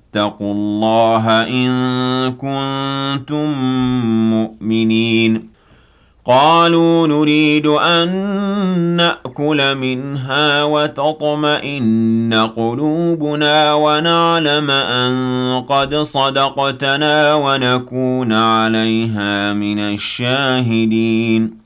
فاتقوا الله إن كنتم مؤمنين قالوا نريد أن نأكل منها وتطمئن قلوبنا ونعلم أن قد صدقتنا ونكون عليها من الشاهدين